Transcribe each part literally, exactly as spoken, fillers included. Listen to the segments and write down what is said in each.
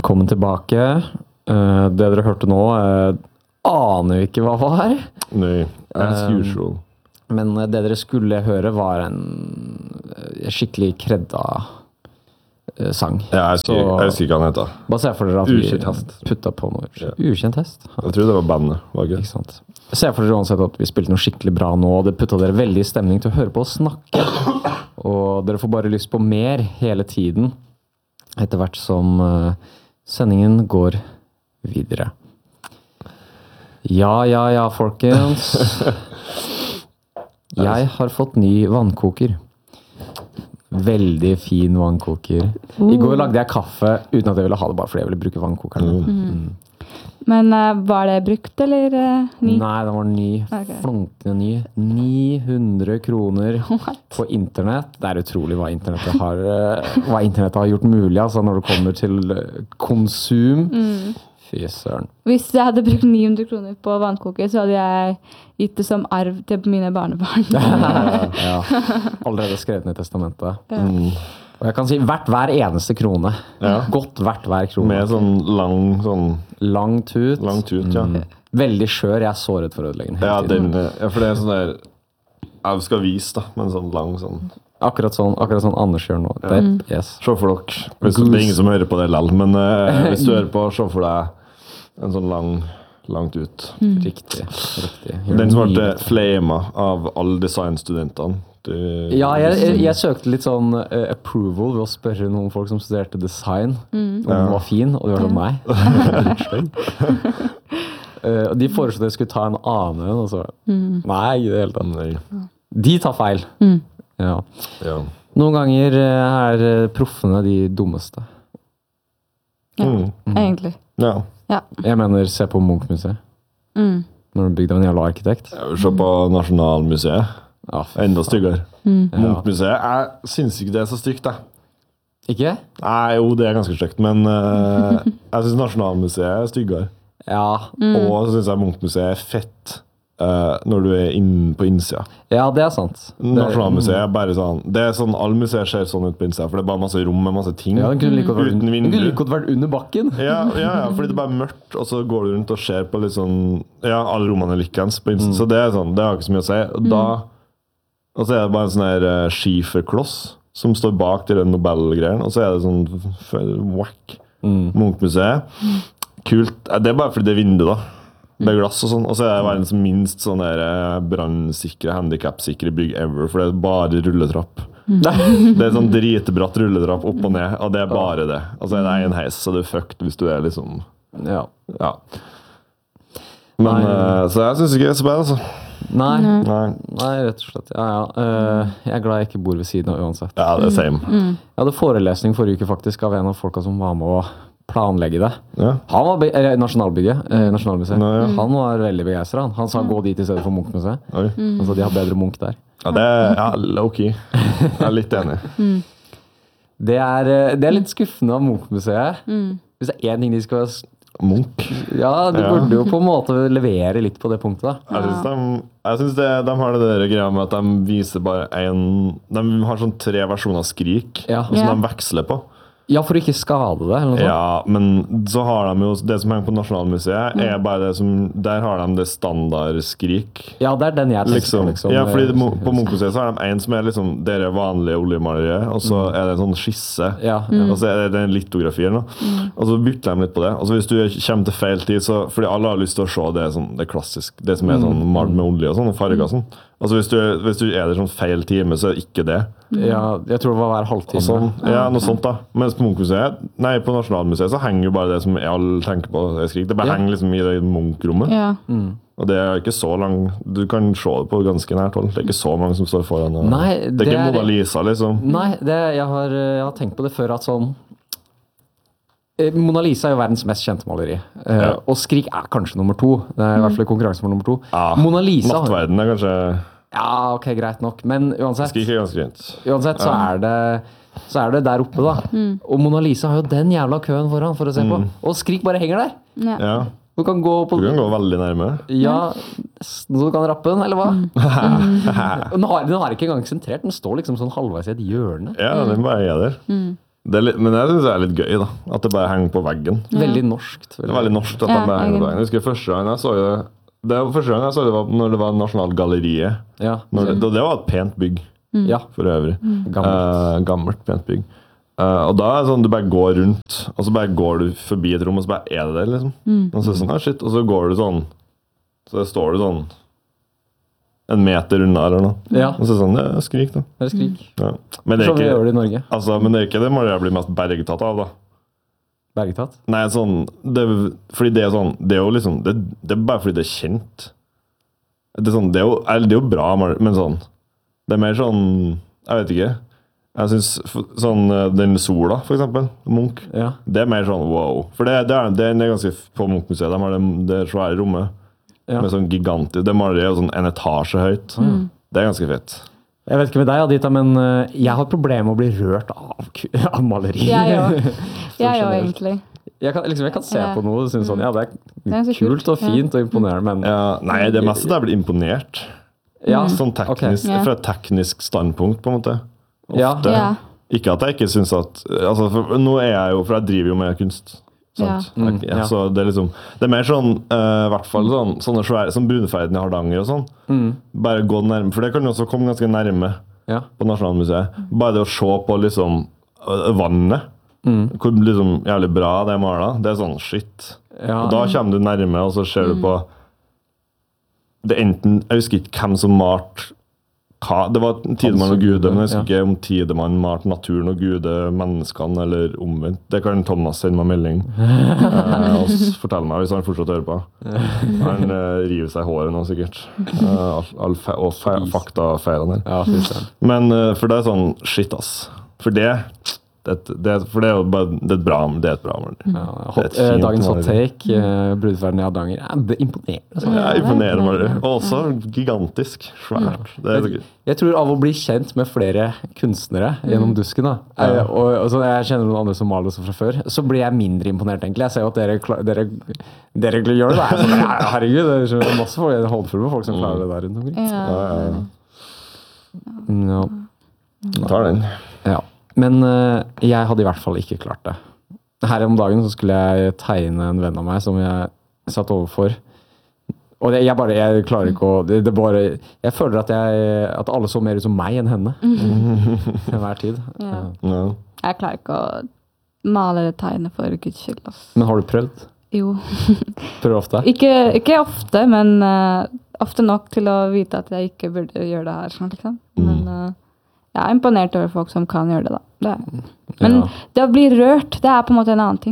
Velkommen tilbake. Uh, det dere hørte nå, uh, aner vi ikke hva var. Nei, as Um, usual. Men uh, det dere skulle høre var en uh, skikkelig kredda uh, sang. Ja, jeg husker, Så- jeg husker ikke hva han heter. Bare se for dere at Ukjent vi hest. putta på noe. Ja. Ukjent hest? Jeg tror det var bandet, var det Ikke ikke? sant. Se for dere uansett at vi spilte noe skikkelig bra nå, og det putta dere veldig i stemning til å høre på oss snakke. Og dere får bare lyst på mer hele tiden, etter hvert som uh, sendingen går videre. Ja, ja, ja, folkens. Jeg har fått ny vannkoker. Veldig fin vannkoker. I går lagde jeg kaffe uten at jeg ville ha det, bare fordi jeg ville bruke vannkokeren. Mm. Men uh, var det brukt eller uh, ny? Nei, den var ny. Ok. Flunkende ny. ni hundre kroner What? på internett. Det er utrolig hva internettet har, eh, hva internettet har gjort mulig, altså når det kommer til eh, konsum. Mm. Fy søren. Hvis jeg hadde brukt ni hundre kroner på vannkoker, så hadde jeg gitt det som arv til mine barnebarn. Ja. Allerede skrevet ned i testamentet. Ja. Mm. Og jeg kan si hvert hver eneste krone. Ja. Godt hvert hver krone. Med sånn lang, sånn Lang tut. lang tut, ja. Mm. Veldig skjør. Jeg er såret for å ødelegge den hele Ja, tiden. den, ja, for det er sånn der, jeg skal vise da, men sånn lang, sånn. Akkurat sånn, akkurat sånn Anders gjør nå. Ja. Mm. Det, yes. Se for dere, hvis, det er ingen som hører på det lell, men eh, hvis du hører på, se for deg en sånn lang, langt ut. Riktig. Riktig. Gjør Den som det ble mye. flama av alle designstudentene. Du, Ja, jeg, jeg, jeg søkte litt sånn eh, approval ved å spørre noen folk som studerte design om den var fin, og de var sånn, nei. Dritstygg. Eh, og de foreslo at jeg skulle ta en annen, og så nei, i det hele tatt. Nei. De tar feil. Mm. Ja. Ja. Noen ganger eh, er eh, proffene de dummeste. Ja, Mm. egentlig. Ja. Ja. Jeg mener, se på Munch-museet. Mm. Når du bygde av en jævla arkitekt. Jeg vil se på Nasjonalmuseet. Ja, fy Enda styggere. Mm. Ja. Munch-museet, jeg synes ikke det er så stygt, jeg. Ikke? Nei, jo, det er ganske stygt, men eh, jeg synes Nasjonalmuseet er styggere. Ja. Og så synes jeg Munch-museet er fett eh, når du er inn på innsida. Ja, det er sant. Det- Nasjonalmuseet er bare sånn, det er sånn, alle museer ser sånn ut på innsida, for det er bare masse rom med masse ting. Ja, den kunne like godt vært, Uten den vindu. kunne like godt vært under bakken. Ja, ja, ja, fordi det er bare mørkt, og så går du rundt og ser på litt sånn, ja, alle rommene er likens på innsida, så det er sånn, det har ikke så mye å si. Og da, og så er det bare en sånn her uh, skiferkloss som står bak de Nobel-greiene, og så er det sånn f- whack. Mm. Munch-museet. Kult. Eh, Det er bare fordi det er vindu, da. Det er glass og sånn. Og så er det verdens minst sånn der eh, brannsikre, handicap-sikre bygg ever, for det er bare rulletrapp. Det er sånn dritbratt rulletrapp opp og ned, og det er bare det. Og så er det en heis, så du er fucked hvis du er liksom, Ja. ja. Men, Nei. eh, så jeg synes ikke det er så bad, altså. Nei. Nei. Nei, rett og slett. Ja, ja. Eh, jeg er glad jeg ikke bor ved siden av uansett. Ja, det er same. Jeg hadde forelesning forrige uke faktisk av en av folka som var med å planlegge det. Ja. Han var, be- eller Nasjonalbygget, eh, Nasjonalmuseet. Nå, ja. Han var veldig begeistret. Han. han sa gå dit i stedet for Munch-museet. Oi. Han sa de har bedre Munch der. Ja, det er ja, low-key. Jeg er litt enig. Det er, eh, det er litt skuffende av Munch-museet. Hvis det er én ting de skal s- Munch. Ja, de Ja. burde jo på en måte levere litt på det punktet, da. Jeg synes, de, jeg synes det, de har det der greia med at de viser bare en De har sånn tre versjoner av Skrik, Ja. som Ja. de veksler på. Ja, for å ikke skade det, eller noe sånt. Ja, men så har de jo det som henger på Nasjonalmuseet, er bare det som Der har de det standard-Skrik. Ja, det er den jeg tenker Liksom. på, liksom. Ja, fordi det, må- på Munch-museet så har de en som er liksom dere vanlige oljemalere, og så er det en sånn skisse. Ja, ja. Og så er det en litografi eller noe. Og så bytter de litt på det. Og så hvis du kommer til feil tid, så fordi alle har lyst til å se det, sånn, det klassisk, det som er sånn malt med olje og sånn, og farger og sånn. Altså hvis du, er- hvis du er der sånn feil time, så er det ikke det. Ja, jeg tror det var hver Og halvtime. sånn. Ja, noe sånt da. Mens på Munch-museet, nei, på Nasjonalmuseet så henger jo bare det som alle tenker på. Det, skrik. Det bare Ja. henger liksom i det Munch-rommet. Ja. Og det er ikke så lang, du kan se det på ganske nært hold. Det er ikke så mange som står foran. Og, Nei, det er det ikke er- Mona Lisa, liksom. Nei, det, jeg, har, jeg har tenkt på det før at sånn eh, Mona Lisa er jo verdens mest kjente maleri. Eh, Ja. Og Skrik er kanskje nummer to. Det er i hvert fall i konkurranse for nummer to. Ja, Mona Lisa har- Nattverden er kanskje Ja, ok, greit nok. Men uansett, Skrik er ganske fint. uansett så, er det, så er det der oppe, da. Og Mona Lisa har jo den jævla køen foran for å se på. Og Skrik bare henger der. Ja. Ja, Du kan gå på du kan gå veldig nærme. Ja, nesten så du kan rappe den, eller hva? Og den, har, den har ikke engang sentrert. Den står liksom sånn halvveis i et hjørne. Ja, den bare er der. Men Det er litt, men jeg synes det er litt gøy, da. At det bare henger på veggen. Ja. Veldig norskt. Det er veldig norsk at Ja, de bare henger på egentlig. veggen. Jeg husker første gang jeg så det Det var første gang jeg så det var når det var Nasjonalgalleriet. Ja. Når det, og det var et pent bygg, ja. for øvrig. Gammelt. Eh, gammelt, pent bygg. Eh, og da er det sånn, du bare går rundt, og så bare går du forbi et rom, og så bare er det der, liksom. Og så er det sånn, ah, shit, og så går du sånn, så står du sånn, en meter unna eller noe. Ja. Og så er det sånn, det er skrik da. Det er skrik. Ja. Men, det er Sånn vi gjør ikke, det i Norge. altså, men det er ikke det man blir mest bergtatt av, da. Bergtatt. Nei, sånn, det, fordi det er sånn, det er jo liksom, det, det er bare fordi det er kjent. Det er sånn, det er jo, eller det er jo bra, men sånn, det er mer sånn, jeg vet ikke, jeg synes sånn, den sola, for eksempel, Munch, Ja. det er mer sånn, wow. For det, det, er, det er ganske på Munch-museet, de har det, det svære rommet, Ja. med sånn gigantisk, det maleriet er jo sånn en etasje høyt. Det er ganske fett. Jeg vet ikke med deg, Adita, men eh, jeg har problemer med å bli rørt av, ku- av maleri. Jeg òg. Jeg generelt. òg, egentlig. Jeg kan, liksom, jeg kan se Ja. på noe og synes sånn, ja, det Det er er så kult kult, og fint og imponerende, men Ja, nei, det er mest at jeg blir imponert. ja, Sånn teknisk, Ok. Ja. fra et teknisk standpunkt, på en måte. Ja. Ofte. Ja. Ikke at jeg ikke synes at altså, for, nå er jeg jo, for jeg driver jo med kunst. Sant? Ja. Mm, Jeg- ja. Så det er liksom Det er mer sånn, eh, i hvert fall sånn, sånne svære som Brunferden i Hardanger og sånn. Mm. Bare gå nærme, for det kan jo også komme ganske nærme ja. på Nasjonalmuseet. Bare det å se på liksom øh, vannet, Mm. hvor liksom jævlig bra det er malet, det er sånn shit. Ja. Og da kommer du nærme, og så ser du på det er enten, jeg husker ikke hvem som malte hva, det var Tidemann og Gude, men jeg husker ikke om Tidemann malte naturen og Gude menneskene, eller omvendt. Det kan Thomas sende meg melding eh, og s- fortelle meg hvis han fortsatt hører på. Han eh, river seg i håret nå, sikkert. Eh, all, all fe og fe faktafeilene her. Ja, fy søren. Men eh, for det er sånn, shit ass. For det, det, det, for det er jo bare, det er et bra, det er et bra maleri. Ja, hot, Det er et eh, fint dagens hot maleri. take, eh, Brudferden i Hardanger. Ja, det er imponerende. Altså. Ja, imponerende maleri. Og også gigantisk, svært. Det er så gøy. Jeg tror av å bli kjent med flere kunstnere gjennom dusken, da, Ja. eh, og, og så jeg kjenner noen andre som maler også fra før, så blir jeg mindre imponert, egentlig. Jeg ser jo at dere, kla- dere, dere gjør det. Da. Jeg er sånn, ja, herregud, det er så masse folk, jeg holder full med folk som klarer det der rundt omkring. Ja. Ja, ja, ja. Ja. Jeg tar den. Ja. Men eh, jeg hadde i hvert fall ikke klart det. Her om dagen så skulle jeg tegne en venn av meg som jeg satt overfor. Og det, jeg bare, jeg klarer ikke å det, det bare, jeg føler at, jeg, at alle så mer ut som meg enn henne. Til hver tid. Ja. Ja. Jeg klarer ikke å male eller tegne for Guds skyld. ass. Men har du prøvd? Jo. Prøver ofte? Ikke, ikke ofte, men eh, ofte nok til å vite at jeg ikke burde gjøre det her. Sånn, liksom. Men eh, jeg er imponert over folk som kan gjøre det, da. Det er. Men Ja. det å bli rørt, det er på en måte en annen ting.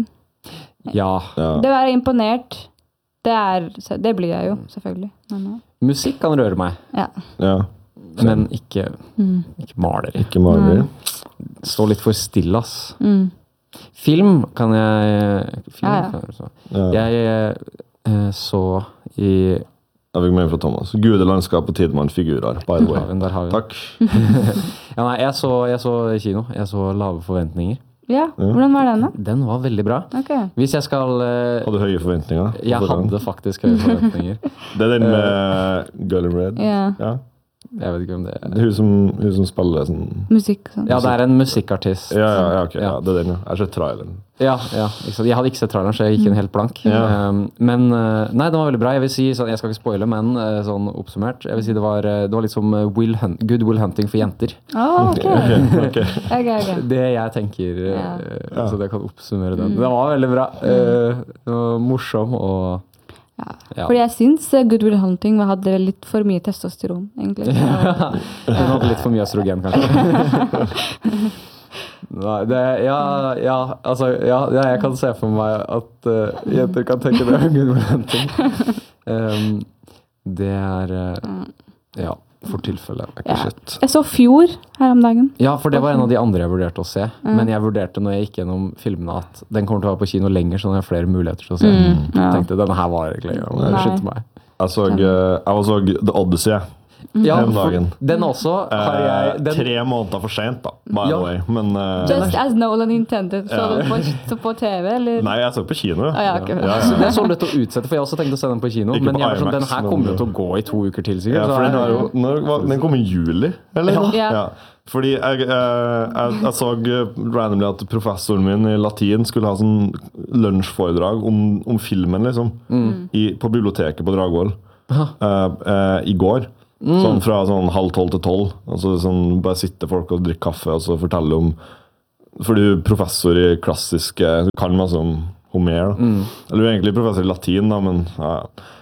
Ja. Ja. Det å være imponert, det, er, det blir jeg jo, selvfølgelig. Men, eh, Musikk kan røre meg, ja. Ja. men ikke, Mm. ikke maler. Ikke maleri. Stå litt for stille, ass. Mm. Film kan jeg film, Ja, ja. kan jeg så. Ja. Jeg eh, så i Jeg fikk melding fra Thomas. Gude, landskap og Tidemann figurer. By the way. Haven, der har vi den. Takk. Ja, nei, jeg så, jeg så i kino. Jeg så Lave forventninger. Ja, hvordan var den da? Den var veldig bra. Ok. Hvis jeg skal eh, Hadde du høye forventninger? Jeg hadde faktisk høye forventninger. Det er den med Girl in Red? Ja, Ja. Jeg vet ikke om det er Hun som, hun som spiller sånn musikk og sånn. Ja, det er en musikkartist. Ja, ja, ja, ok. Ja. Ja, det er den, ja. Jeg har sett traileren. Ja, ja, ikke sant? Jeg hadde ikke sett traileren, så jeg gikk inn helt blank. Ja. Um, men eh, nei, den var veldig bra. Jeg vil si, sånn, jeg skal ikke spoile, men eh, sånn oppsummert. Jeg vil si det var, eh, det var litt som eh, Will Hunt, Good Will Hunting for jenter. Ah, ok. Ok. Ok, ok. Det jeg tenker, eh, Ja. så det kan oppsummere den. Det var veldig bra. Eh, det var morsom og Ja. Ja. Fordi jeg syns eh, Good Will Hunting hadde litt for mye testosteron, egentlig. Hun hadde litt for mye østrogen, kanskje. Nei, det, ja, ja, altså, ja, ja, jeg kan se for meg at uh, jenter kan tenke det. Good Will Hunting. Um, det er uh, ja, for tilfelle. Ja. Shit. Jeg så Fjord her om dagen. Ja, for det var en av de andre jeg vurderte å se. Men jeg vurderte når jeg gikk gjennom filmene at den kommer til å være på kino lenger, så jeg har flere muligheter til å se. Mm, ja. Jeg tenkte, denne her var ikke lenger. Nei. Skytte meg. Jeg så, eh, jeg så The Odyssey. Ja, Om for dagen. den også har jeg Eh, den, tre måneder for sent, da, by Ja. the way. Men eh, Just as Nolan intended. Så Ja. du på, så på T V, eller? Nei, jeg så på kino. Ah, ja, ok. ja, ja. Så det er så lett å utsette, for jeg har også tenkt å se den på kino. Ikke Men på jeg er sånn, IMAX, den her men- kommer jo til å gå i to uker til, sikkert. Ja, så for den, jeg- har jo, når, var- den kom i juli, eller? Ja. Ja. Fordi jeg, jeg, jeg, jeg så randomly at professoren min i latin skulle ha sånn lunsjforedrag om, om filmen, liksom. I, på biblioteket på Dragvoll. eh, eh, I går. Sånn fra sånn halv tolv til tolv. Altså sånn, bare sitte folk og drikke kaffe og så fortelle om. For du er professor i klassiske, du kan masse om Homer, da. Eller du er egentlig professor i latin, da, men ja.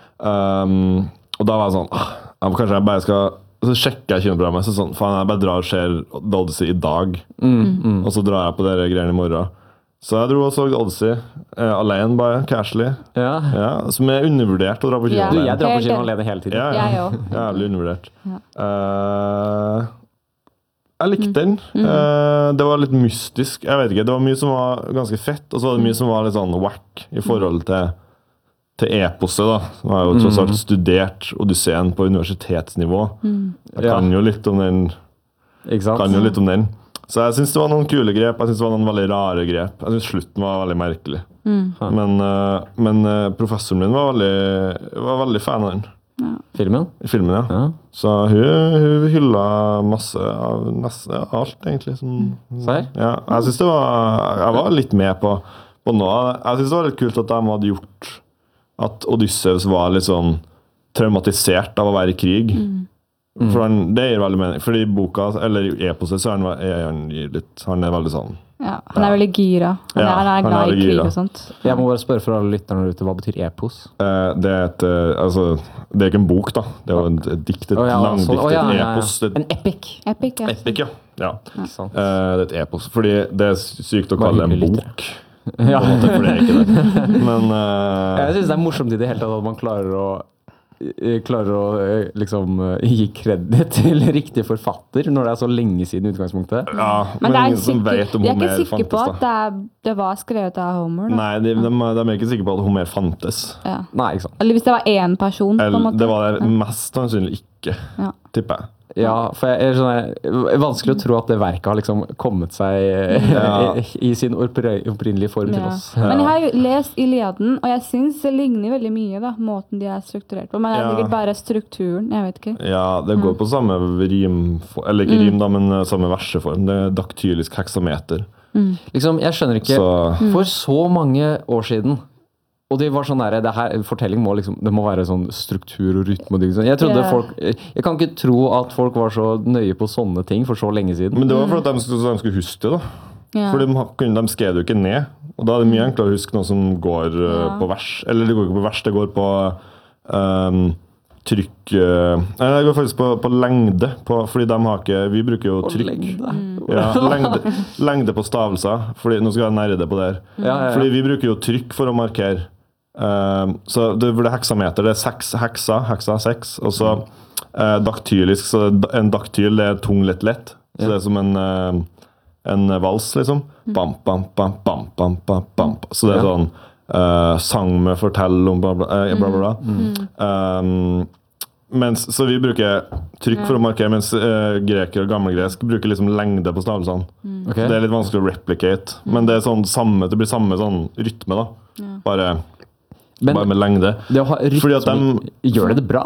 Um, og da var jeg sånn ah, ja, kanskje jeg bare skal. Så sjekker jeg kinoprogrammet, så sånn, faen, jeg bare drar og ser The Odyssey i dag. Og så drar jeg på dere greiene i morgen. Så jeg dro og så The Odyssey eh, alene, bare, casually. Ja. Ja, som er undervurdert å dra på kino Ja. Du, alene. jeg drar på Helt kino enig. alene hele tiden. Ja, ja. Jeg òg. Jævlig undervurdert. Ja. Eh, jeg likte den. Eh, det var litt mystisk. Jeg vet ikke, det var mye som var ganske fett, og så var det mye som var litt sånn whack i forhold til, til eposet, da. Som har jo tross alt studert Odysseen på universitetsnivå. Jeg Ja. kan jo litt om den. Ikke sant? Kan jo litt om den. Så jeg syns det var noen kule grep. Jeg synes det var noen veldig rare grep. Jeg syns slutten var veldig merkelig. Men, eh, men eh, professoren min var veldig, var veldig fan av den. Filmen? I filmen, ja. Ja. Så hun, hun hylla masse av nesten ja, alt, egentlig. Som, Serr? ja, jeg synes det var Jeg var litt med på, på noe. Jeg syns det var litt kult at de hadde gjort at Odysseus var litt sånn traumatisert av å være i krig. For han, det gir veldig mening. Fordi i boka, eller i eposet, så er han, er han, litt, han er veldig sånn Ja, han er veldig gira. Han Ja, er, han er han er glad i veldig krig gira. og sånt. Jeg må bare spørre for alle lytterne ute, hva betyr epos? eh, Det er et eh, Altså, det er ikke en bok, da. Det er jo et, et dikt. Et Å, ja, altså, langdikt. å, ja, Et ja, ja. epos. Et En epic. Epic, ja. epic, ja. ja. Ikke sant? Eh, det er et epos. Fordi det er sykt å Bare kalle det en hyggelig bok. Ja. På en måte, for det er ikke det. Men eh, Jeg syns det er morsomt i det hele tatt at man klarer å eh, Klarer å eh, liksom eh, gi kreditt til riktig forfatter når det er så lenge siden i utgangspunktet. ja, Men men det er ingen som sikkert, vet om de er ikke Homer sikre på fantes, at da. det, er, det var skrevet av Homer. Da. Nei, de, de, de er ikke sikre på at Homer fantes. Ja. Nei, ikke sant. Eller hvis det var én person, på en Eller, måte. det var det mest sannsynlig ikke, Ja. tipper jeg. Ja, for jeg er sånn her, vanskelig å tro at det verket har liksom kommet seg eh, Ja. i, i sin oppri- opprinnelige form til Ja. oss. Men jeg har jo lest Iliaden, og jeg syns det ligner veldig mye, da, måten de er strukturert på. Men det er Ja. sikkert bare strukturen. Jeg vet ikke. Ja, det går på samme rim... Eller ikke rim, da, men eh, samme verseform. Det er daktylisk heksameter. Liksom, jeg skjønner ikke Så For så mange år siden. Og det var sånn der, det her, fortelling må liksom, det må være sånn struktur og rytme. Og det, sånn. Jeg trodde Ja. folk, jeg kan ikke tro at folk var så nøye på sånne ting for så lenge siden. Men det var for at de skulle, så de skulle huske det, da. Ja. For de, har- kunne- de skrev det jo ikke ned. Og da er det mye enklere å huske noe som går eh, Ja. på vers. Eller det går ikke på vers, det går på ehm, trykk eh, Nei, det går faktisk på, på lengde. På, fordi de har ikke Vi bruker jo Og trykk. lengde. Ja, lengde, lengde på stavelser. Fordi, nå skal jeg nerde på det her. Ja, ja, ja. Fordi vi bruker jo trykk for å markere. Ehm, så det det er heksameter. Det er seks heksa, heksa seks. Og så eh, daktylisk. Så en daktyl det er tung, lett, lett. Så det er som en eh, en vals, liksom. Bam, bam, bam, bam, bam, bam, bam. Så det er Ja. sånn eh, sang med fortell om bla, bla, eh, bla, bla, bla. Um, mens, så vi bruker trykk for å markere, mens eh, greker og gammelgresk bruker liksom lengde på stavelsene. Ok. Det er litt vanskelig å replicate, men det er sånn samme, det blir samme sånn rytme, da. Bare, Men bare med lengde. det å ha Fordi at rytme, gjør det det bra?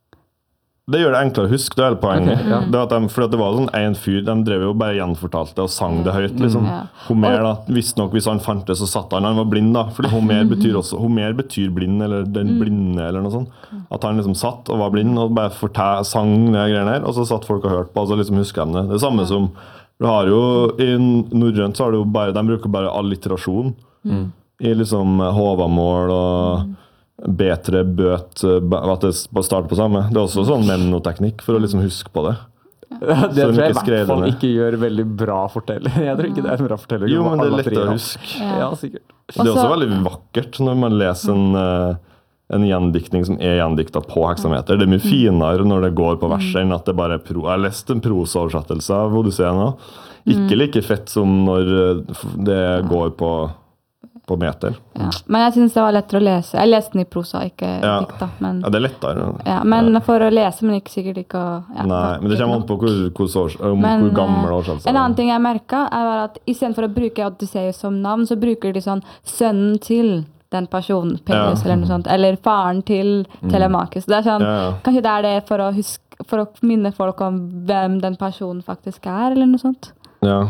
Det gjør det enklere å huske, det er hele poenget. Ok, ja. Det var at de, fordi at det var sånn en fyr, de drev jo bare gjenfortalte og sang det høyt, liksom. Ja. Homer, da, visstnok hvis han fant det, så satt han, han var blind, da. Fordi Homer betyr også, Homer betyr blind, eller den blinde, eller noe sånt. At han liksom satt og var blind, og bare fortell, sang de greiene her, og så satt folk og hørte på, og så liksom husker de det. Det er samme som, du har jo, i norrønt så har du jo bare, de bruker bare alliterasjon. I liksom Håvamål og betre bøt, at det bare starter på samme. Det er også sånn memnoteknikk for å liksom huske på det. Det Så de tror jeg i ikke skrev hvert det fall ned. ikke gjør veldig bra forteller. Jeg tror ikke det er en bra forteller. Jo, men det er Alle lettere tre, å da. huske. Ja, sikkert. Det er også Også- veldig vakkert når man leser en, eh, en gjendiktning som er gjendikta på heksameter. Det er mye finere når det går på verset enn at det bare er pro. Jeg har lest en prosaoversettelse av Odysseen nå. Ikke like fett som når eh, det går på på meter. Ja. Men jeg synes det var lettere å lese. Jeg leste den i prosa, ikke Ja. dikt da. Men, Ja, det er lettere. ja, men for å lese, men ikke sikkert ikke å... Ja, Nei, men det kommer an på hvor, hvor, hvor, om Men, hvor gammel eh, årsaken En annen ting jeg merket er at i stedet for å bruke Odysseus som navn, så bruker de sånn sønnen til den personen, Peleus, Ja. eller noe sånt, eller faren til Telemachus. Det er sånn, Ja, ja. kanskje det er det for å, huske, for å minne folk om hvem den personen faktisk er, eller noe sånt. Ja.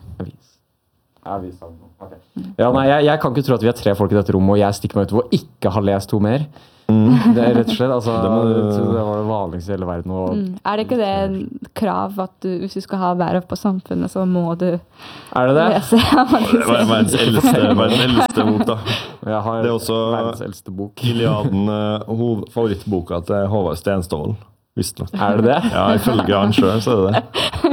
Ja, nei, jeg, jeg kan ikke tro at vi er tre folk i dette rommet, og jeg stikker meg ut og ikke har lest to mer. Det er rett og slett, altså, Det må du- det, det var det vanligste i hele verden. Og, Mm. Er det ikke det en krav at du, hvis du skal ha verv på samfunnet, så må du Er det det? lese? Det var verdens eldste, verdens eldste bok, da. Jeg har Det er også verdens eldste bok. Iliaden, uh, hoved- favorittboka til Håvard Stenstål. Visst nok. Er det det? Ja, ifølge han sjøl, så er det det.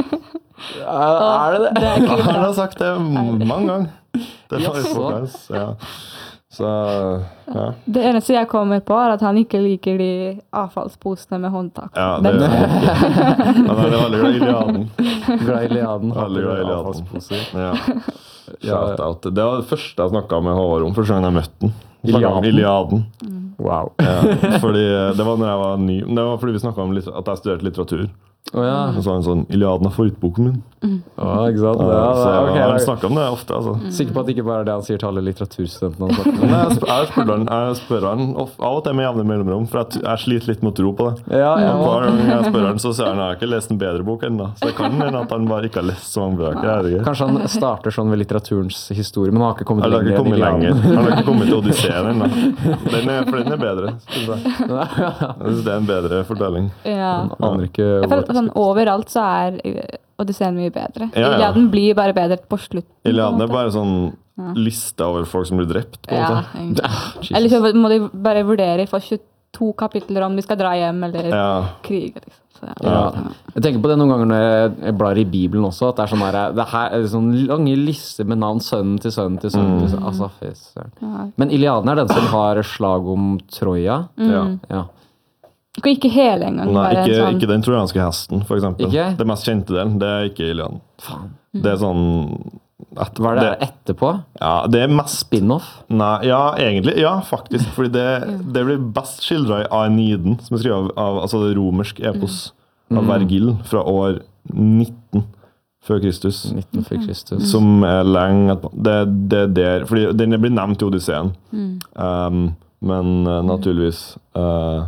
Er det det? Det er ikke Han har sagt det mange ganger. Det er Jaså. favorittboka hans. Ja. Så ja. Det eneste jeg kommer på, er at han ikke liker de avfallsposene med håndtak. Ja, det Den- Han er veldig glad i Iliaden. Glad i Iliaden. Veldig glad i Iliaden. Avfallsposer. Ja. Shout out. Det var det første jeg snakka med Håvard om første gang jeg møtte han. Snakket om Iliaden? Iliaden. Wow. Ja, fordi det var når jeg var ny. Det var fordi vi snakka om litt- at jeg studerte litteratur. Å ja. Og så var han sånn 'Iliaden er favorittboken min'. Å, ikke sant? Ja, så det- ok, han da- snakker om det ofte, altså. Sikker på at det ikke bare er det han sier til alle litteraturstudentene. han snakker Men om. jeg, sp- jeg spør han, jeg spør han of, av og til med jevne mellomrom, for jeg, t- jeg sliter litt med å tro på det. Ja, ja. Og hver gang jeg spør han, så sier han jeg har ikke lest en bedre bok ennå. Så det kan hende at han bare ikke har lest så mange bøker. Jeg vet ikke. Kanskje han starter sånn ved litteraturens historie, men han har ikke kommet Han har ikke lenger. kommet enn lenger. Iliaden. Han har ikke kommet til Odysseen ennå. Den er, for den er bedre. Synes jeg. Jeg synes det er en bedre fortelling. Ja. Han aner ikke Jeg hvor føler sånn overalt så er eh, Odysseen mye bedre. Ja, ja. Iliaden blir bare bedre på slutten. på en Iliaden er måte. bare sånn liste over folk som blir drept. På en Ja, måte. egentlig. Eller så må de bare vurdere for tjueto kapitler om de skal dra hjem eller Ja. krige. Liksom. Så, ja. Ja. Jeg tenker på det noen ganger når jeg- jeg blar i Bibelen også, at det er sånn her, det her er sånn lange lister med navn sønnen til sønnen til sønnen. til sønnen. Altså, fy søren. Ja. Men Iliaden er den som har slag om Troja. Ja. Ja. Ikke hele engang. Nei, bare ikke, en sånn, ikke den trojanske hesten, for eksempel. Ikke? Det mest kjente delen, det er ikke Iliaden. Faen. Det er sånn et, Hva er det etterpå? Ja, det er mest Spin-off? Nei, ja, egentlig. Ja, faktisk. Fordi det, det blir best skildra i Aeniden, som er skrevet av, av altså det romersk epos av Vergil fra år nitten før Kristus. nitten før Kristus. Som er lenge etterpå. Det, det er der Fordi den blir nevnt i Odysseen, um, men uh, naturligvis uh,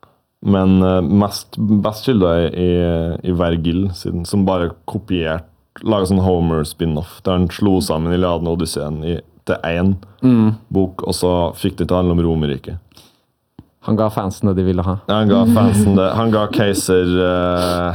Men uh, mest best skildra i, i, i Vergil, siden, som bare kopierte laga sånn Homer-spin-off, der han slo sammen Iliaden og Odysseen i, til én Mm. bok, og så fikk det til å handle om Romerriket. Han ga fansen det de ville ha. Han ga fansen det. Han ga keiser uh,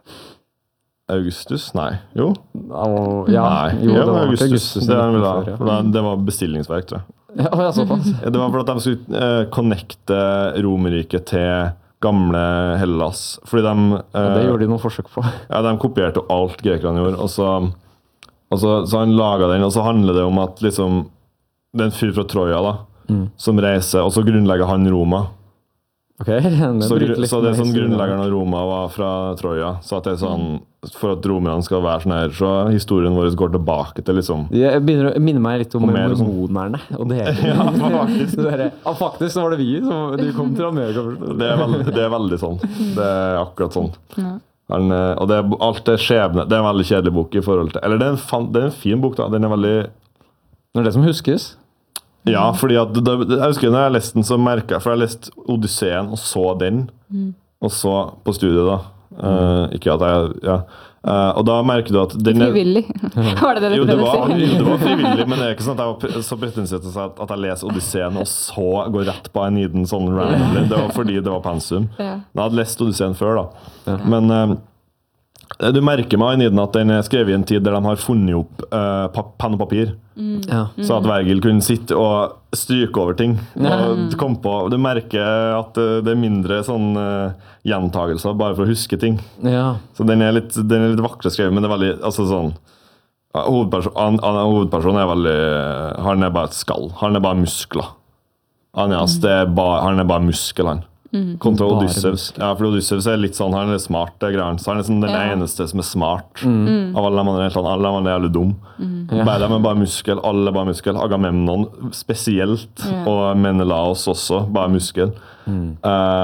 Augustus? Nei. Jo. Og, ja, Nei. jo, Jo, det var ikke Augustus. Augustus Det, han ville ha. før, ja. For da- det var bestillingsverk, tror jeg. Ja, å, ja, såpass. Ja, Det var for at de skulle uh, connecte Romerriket til gamle Hellas. Fordi de Ja, eh, det gjorde de noen forsøk på. Ja, de kopierte alt grekerne gjorde, og så, og så, så han laga den, og så handler det om at liksom det er en fyr fra Troja da, som reiser, og så grunnlegger han Roma. Ok, den Så, bryter gru- litt så det er med sånn historien. grunnleggeren av Roma var fra Troja. Så at det er sånn, for at romerne skal være sånn her, så historien vår går tilbake til liksom Jeg begynner å minne meg litt om Og mer og sånn. mormonerne. Og det, Ja, faktisk. Det der, ja, faktisk så var det vi som de kom til Amerika først. Det er, veldig, det er veldig sånn. Det er akkurat sånn. Ja. Han, eh, og det er, alt er skjebne. Det er en veldig kjedelig bok i forhold til Eller det er en, fan, det er en fin bok, da. Den er veldig Det er det som huskes. Ja, fordi at da, jeg husker når jeg leste den, så merket jeg For jeg leste Odysseen og så den, og så på studiet, da. Eh, ikke at jeg Ja. Eh, og da merker du at den er Frivillig. Var det det du jo, det prøvde var, å si? jo, det var frivillig, men det er ikke sånn at jeg var pre- så pretensiøs til å si at at jeg leser Odysseen og så går rett på Aeniden sånn randomly. Det var fordi det var pensum. Ja. Jeg hadde lest Odysseen før, da. Men eh, du merker med Aeniden at den er skrevet i en tid der de har funnet opp eh, pa- penn og papir. Ja. Så at Vergil kunne sitte og stryke over ting. Og kom på, du merker at eh, det er mindre sånn eh, gjentagelser bare for å huske ting. ja. Så den er litt, den er litt vakre skrevet, men det er veldig altså sånn ja, hovedperson, han, han, hovedpersonen er veldig Han er bare et skall. Han er bare muskler. Han er, altså, det er bare, han er bare muskel, han. Mm. Kontra Bare Odysseus. Ja, for Odysseus er litt sånn, han er smart, det er greit. Så han er liksom den Ja. eneste som er smart. Mm. Av alle de andre, helt sånn, alle de andre er jævlig dum. Mm. Bare, de er bare muskel, alle er bare muskel. Agamemnon spesielt, Ja. og Menelaos også, bare muskel. Mm.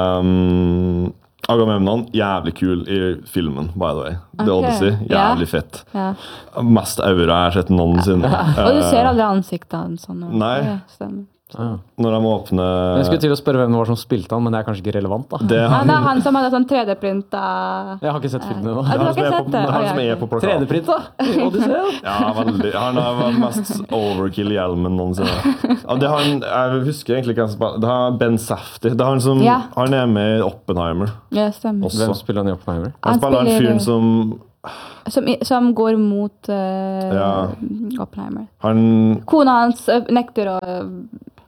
Um, Agamemnon, jævlig kul i filmen, by the way. The Ok, Odyssey, ja. jævlig fett. Ja. Mest aura jeg har sett noensinne. Og du ser aldri ansiktet hans sånn. Nei. Ja, stemmer. Ja. Når de åpner Jeg skulle til å spørre hvem det var som spilte han, men det er kanskje ikke relevant, da. Det er Ja, han, det er han som hadde sånn tre D-printa Jeg har ikke sett filmen ennå. Ja, du har han som ikke er sett på, det? han Å, som ja, er ok. på tre plakaten. D-printa? Odyssey? Ja, veldig. Han har vært mest overkill-hjelmen noensinne. Ja, det har han, jeg husker egentlig ikke hvem som spiller. Det har Ben Safdie. Det er han som Ja. Han er med i Oppenheimer. Ja, stemmer. Også. Hvem spiller han i Oppenheimer? Han Han spiller han spiller- fyren som Som, i- som går mot uh, Ja. Oppenheimer. Han Kona hans øh, nekter å øh,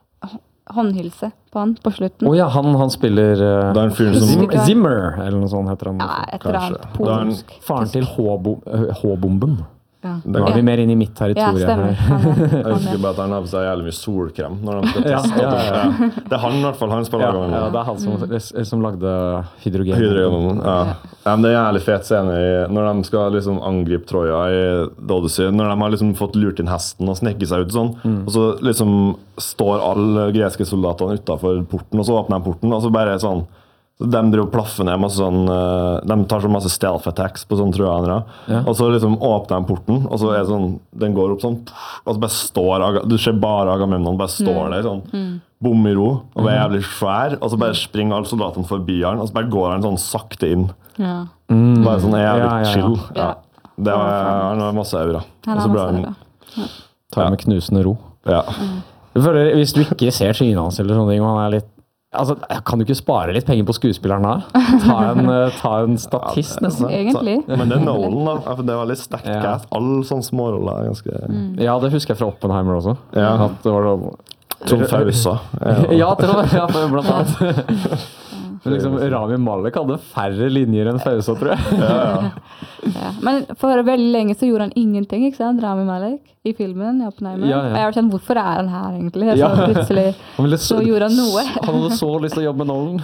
håndhilse på han på slutten. Å ja, han, han spiller uh, Det er en fyr som Zim Husker ikke. Zimmer, eller noe sånt heter han. Ja, et eller annet Kanskje. Da er han- polsk. Faren til H-bom- eh, H-bomben. Ja. Det Nå er vi mer inn i mitt Ja, territorium stemmer. her. Han er, Jeg han husker er. bare at han har på seg jævlig mye solkrem når de skal Ja, teste. ja, ja, ja. Det er han i hvert fall. Han spiller Ja, Agamemnon. ja, det er han som, som lagde hydrogen. Hydrogen, ja. Ja, men det er en jævlig fet scene i, når de skal liksom angripe Troja i The Odyssey. Når de har liksom fått lurt inn hesten og snekket seg ut sånn. Og så liksom står alle greske soldatene utenfor porten, og så åpner de porten, og så bare sånn så de driver og plaffer ned masse sånn eh, De tar så masse stealth attacks på sånn trojanere. Ja. Og så liksom åpner de porten, og så er det sånn den går opp sånn, og så bare står Aga- du ser bare Agamemnon bare står der sånn bom i ro, og er jævlig svær, og så bare springer alle soldatene forbi han, og så bare går han sånn sakte inn. Ja. Bare sånn jævlig Ja, ja, ja. chill. Ja. Ja. Det var, han har masse aura. Han Og så er ble masse han- bra. Tar med knusende ro. Ja. Jeg føler, hvis du ikke ser trynet hans eller sånne ting, og han er litt Altså, kan du ikke spare litt penger på skuespilleren da? Ta en, eh, ta en statist, nesten. Egentlig. Så, men det er Nolan, da. Ja, for Det var litt sterkt Ja. cast. Alle sånne småroller er ganske Ja, det husker jeg fra Oppenheimer også. Ja. At det var sånn Trond Fausa. Ja. Ja, tror jeg, ja, for- blant annet. Men liksom, Rami Malek hadde færre linjer enn Fausa, tror jeg. Ja. Men for veldig lenge så gjorde han ingenting, ikke sant? Rami Malek i filmen i Oppenheimer. Ja, ja. Og jeg var sånn, hvorfor er han her egentlig? Så Ja. plutselig Han ville så gjorde han noe. Han hadde så lyst til å jobbe med Nolan.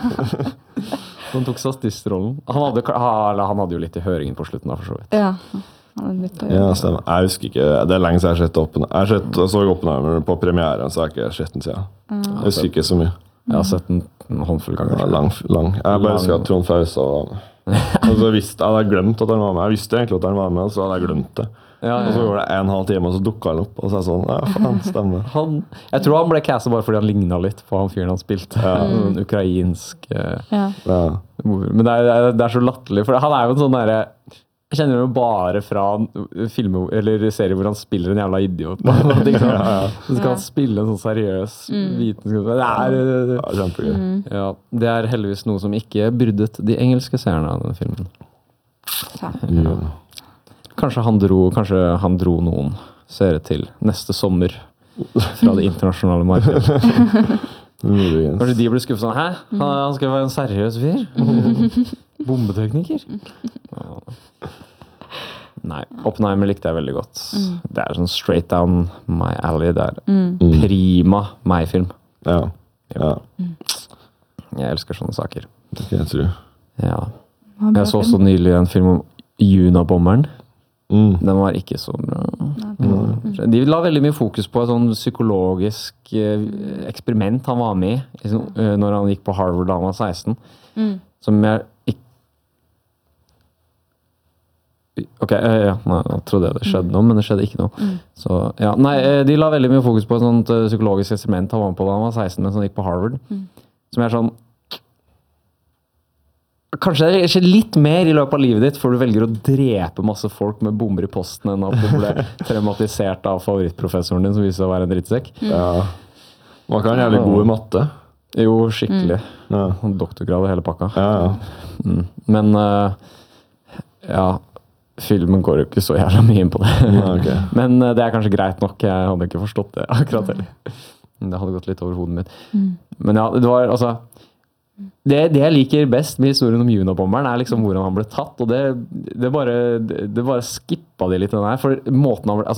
Han tok statistrollen. Han hadde, ha- eller han hadde jo litt i høringen på slutten, da, for så vidt. Ja. Han hadde nytt å Ja, gjøre. stemmer. Jeg husker ikke, Det er lenge siden jeg har sett Oppenheimer. Jeg har sett, jeg så Oppenheimer på premieren, så jeg har ikke sett den siden. Jeg husker ikke så mye. Jeg har sett den en håndfull ganger. Ja, lang, lang. Jeg bare husker at Trond Fausa var med. Og så visste, jeg hadde glemt at han var med. Jeg visste egentlig at han var med, og så hadde jeg glemt det. Ja, Og så ja. går det en halv time, og så dukka han opp. Og så er jeg sånn, ja faen, stemmer. Han, jeg tror han ble castet bare fordi han ligna litt på han fyren han spilte. En ukrainsk eh, Ja. Ja. Men det er, det er så latterlig, for han er jo en sånn derre Jeg kjenner jo bare fra filmer eller serier hvor han spiller en jævla idiot. Liksom. Så skal han spille en sånn seriøs vitenskap. Det er, Ja, kjempegøy. ja, det er heldigvis noe som ikke byrdet de engelske seerne av denne filmen. Ja. Kanskje han dro, kanskje han dro noen seere til neste sommer fra det internasjonale markedet. Muligens. Kanskje de ble skuffet sånn Hæ? Han, han skal være en seriøs fyr? Bombetekniker? Ja. Nei. Oppenheimer likte jeg veldig godt. Det er sånn straight down my alley. Det er prima meg-film. Ja. Ja. Jeg elsker sånne saker. Det kan jeg tro. Ja. Han var Jeg så bra også film. nylig en film om Junabomberen. Mm. Den var ikke så bra. De la veldig mye fokus på et sånn psykologisk eh, eksperiment han var med i liksom, eh, når han gikk på Harvard da han var seksten. Mm. Som jeg ikke Ok, eh, ja, nei, jeg trodde det skjedde noe, men det skjedde ikke noe. Så, ja, nei, eh, de la veldig mye fokus på et sånt eh, psykologisk eksperiment han var med på da han var seksten, mens han gikk på Harvard. Som er sånn Kanskje det skjer litt mer i løpet av livet ditt før du velger å drepe masse folk med bomber i posten enn at du ble traumatisert av favorittprofessoren din som viser seg å være en drittsekk. Ja. Man kan være jævlig god i matte. Jo, skikkelig. Ja. Doktorgrad og hele pakka. Ja, ja. Mm. Men eh, ja, filmen går jo ikke så jævla mye inn på det. Ja, ok. Men eh, det er kanskje greit nok. Jeg hadde ikke forstått det akkurat heller. Det hadde gått litt over hodet mitt. Men ja, det var altså det, det jeg liker best med historien om Junabomberen, er liksom hvordan han ble tatt. Og det, det bare det bare skippa de litt, den her. For måten han ble Altså,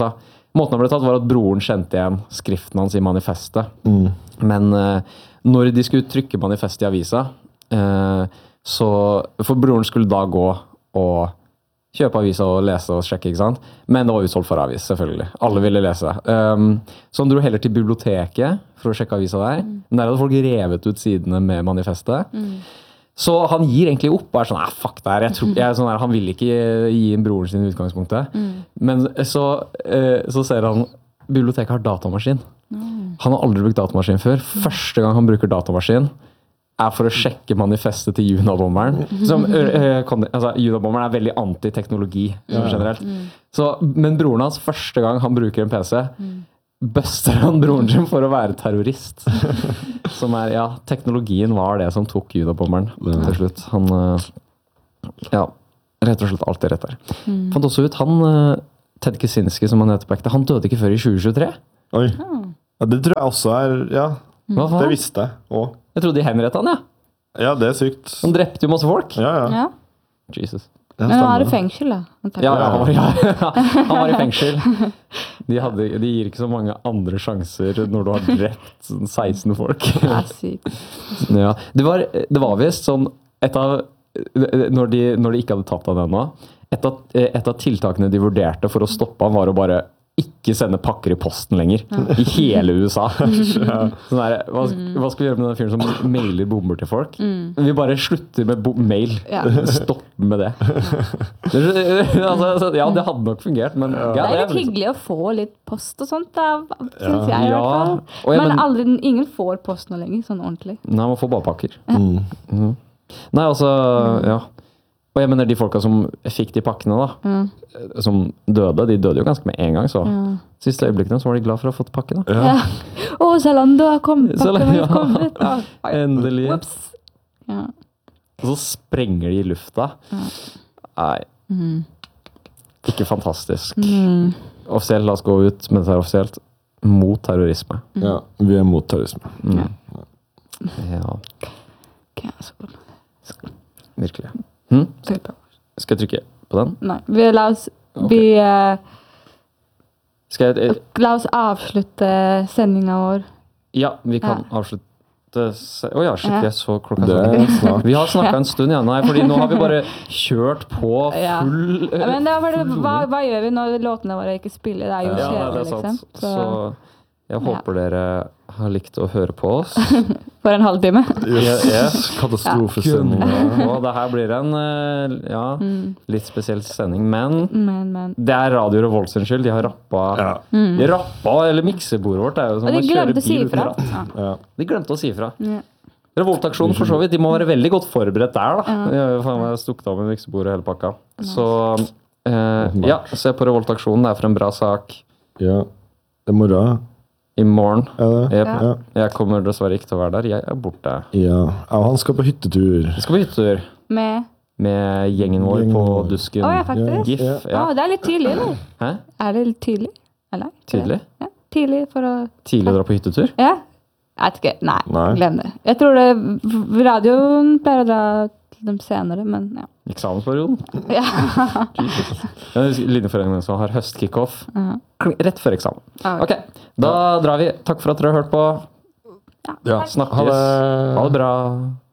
måten han ble tatt var at broren kjente igjen skriften hans i manifestet. Mm. Men uh, når de skulle trykke manifestet i avisa, uh, så, for broren skulle da gå og kjøpe avisa og lese og sjekke, ikke sant? Men det var utsolgt for avis, selvfølgelig. Alle ville lese. Um, så han dro heller til biblioteket for å sjekke avisa der. Mm. Men der hadde folk revet ut sidene med manifestet. Mm. Så han gir egentlig opp og er sånn, fuck det her. Jeg tror, jeg er sånn her, han vil ikke gi inn broren sin utgangspunktet. Mm. Men så, uh, så ser han, biblioteket har datamaskin. Mm. Han har aldri brukt datamaskin før. Første gang han bruker datamaskin, er for å sjekke manifestet til Junabomberen. Som, øh, altså, Junabomberen er veldig antiteknologi generelt. Så, men broren hans, første gang han bruker en P C, bøster han broren sin for å være terrorist. Som er, ja, teknologien var det som tok Junabomberen til slutt. Han, ja, rett og slett alltid rett der. Fant også ut, han, Ted Kaczynski, som han heter på ekte, han døde ikke før i tjue tjuetre. Oi. Ja, det tror jeg også er, ja, det visste jeg også. Jeg trodde de henrettet han, ja. Ja, det er sykt. Han drepte jo masse folk. Ja, ja. Ja. Jesus. Men han var i fengsel, da. Ja, ja, han var, ja, han var i fengsel. De, hadde, de gir ikke så mange andre sjanser når du har drept seksten folk. Det er sykt. Ja. Det var, det var vist sånn, et av, når de, når de ikke hadde tatt han ennå, et av, et av tiltakene de vurderte for å stoppe han var å bare ikke sende pakker i posten lenger. Ja. I hele U S A. Ja. Sånn der, hva, hva skal vi gjøre med den fyren som mailer bomber til folk? Mm. Vi bare slutter med mail. Ja. Stopp med det. Altså, ja, det hadde nok fungert, men... Ja. Ja, det er litt hyggelig å få litt post og sånt, da, synes jeg i hvert fall. Ja. Men, men aldri, ingen får post nå lenger, sånn ordentlig. Nei, man får bare pakker. Ja. Mm. Mm. Nei, altså, ja. Og jeg mener, de folka som fikk de pakkene da, mm. som døde, de døde jo ganske med en gang, så ja. Siste øyeblikkene så var de glad for å ha fått pakke da. Ja. Ja. Å, Zalando har kommet, pakken har kommet. Ja. Endelig. Whoops. Ja. Og så sprenger de i lufta. Ja. Nei. Mm. Ikke fantastisk. Mm. Offisielt, la oss gå ut med det her offisielt, mot terrorisme. Mm. Ja, vi er mot terrorisme. Mm. Ja. Ja. Okay, så godt. Virkelig. Hmm? Skal jeg trykke på den? Nei, vi, la oss okay. vi, uh, Skal jeg, uh, la oss avslutte sendingen vår. Ja, vi kan ja. avslutte se- Åja, oh, shit, ja. Vi er så klokka snart. Vi har snakket en stund, ja, nei, fordi nå har vi bare kjørt på full ja. Ja, men det er bare, hva, hva gjør vi når låtene våre ikke spiller? Det er jo ja, kjedelig, liksom. Så, så jeg håper ja. dere har likt å høre på oss. For en halvtime. Yes, yes. Katastrofesending. Ja. Og det her blir en ja, mm. litt spesiell sending, men, men, men. Det er Radio Revolt sin skyld. De har rappa, ja. mm. de rappa eller miksebordet vårt er jo som å kjøre bil si uten ratt. Ja. Ja. De glemte å si fra. Ja. Revoltaksjonen for så vidt, de må være veldig godt forberedt der da. Ja. Jeg har faen meg stukket av med miksebordet hele pakka. Nice. Så eh, ja, se på Revoltaksjonen, det er for en bra sak. Ja, det er morgen. I morgen. Ja, jeg, ja. jeg kommer dessverre ikke til å være der. Jeg er borte. Ja, ja han skal på hyttetur. Vi skal på hyttetur. Med? Med gjengen vår gjengen. På Dusken. Å, ja, faktisk. GIF. Ja. Ja. Ah, det er litt tidlig, eller? Hæ? Er det litt tidlig? Eller? Tidlig? Ja, tidlig for å... Tidlig å dra på hyttetur? Ja. Jeg vet ikke. Nei, Nei. glem det. Jeg tror det... Radioen pleier å dra til dem senere, men ja. Eksamensperioden? Ja. Jesus. Linjeforeningen som har høstkickoff. Uh-huh. Rett før eksamen. Okay. Ok, da drar vi. Takk for at dere har hørt på. Ja. Snakkes. Ha det, ha det bra.